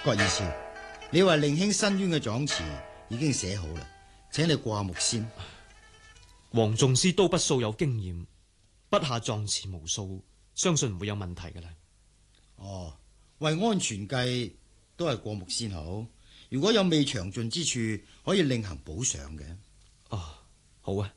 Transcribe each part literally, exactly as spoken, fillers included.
郭二少，你話令兄申冤嘅狀詞已經寫好啦，請你過下目先。 黃仲師都不素有經驗，筆下狀詞無數，相信唔會有問題㗎啦。 哦，為安全計，都係過目先好。如果有未詳盡之處，可以另行補上嘅。 哦，好啊。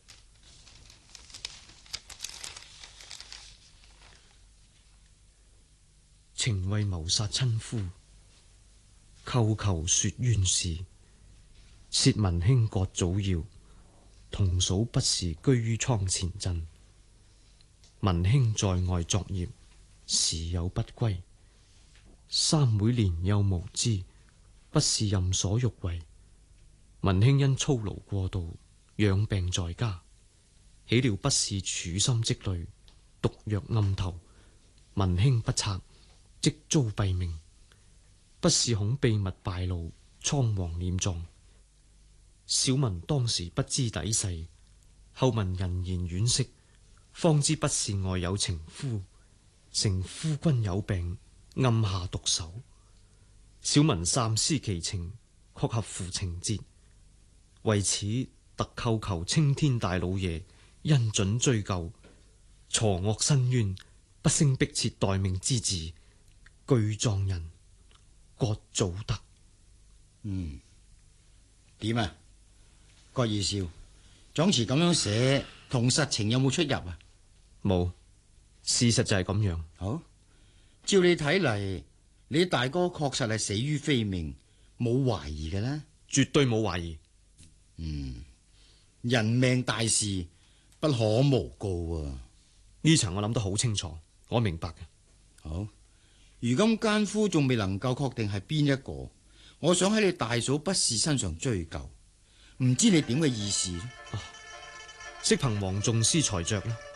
情為謀殺親夫，叩求說冤事。薛文卿割祖要，同嫂不時居於倉前鎮。文卿在外作業，時有不歸。三妹年幼無知，不是任所欲為。文卿因操勞過度，養病在家，豈料不是處心積慮，毒藥暗投，文卿不察，即遭斃命。不是恐秘密敗露，倉皇殮葬。小文當時不知底細，後聞人言惋惜，方知不是外有情夫，成夫君有病，暗下毒手。小文三思其情，確合乎情節，為此特叩求青天大老爺恩准追究，鋤惡申冤，不勝迫切待命之至，具狀人葛祖德。 嗯，點啊？郭二少，狀詞咁樣寫，同實情有冇出入啊？ 冇，事實就係咁樣。 好，照你睇嚟，你大哥確實係死於非命，冇懷疑嘅啦。 絕對冇懷疑。 嗯，人命大事不可誣告啊！ 呢層我諗得好清楚，我明白嘅。 好，如今奸夫仲未能夠確定係邊一個，我想喺你大嫂不是身上追究，唔知你點嘅意思呢？ 啊，悉憑黃仲師裁着啦。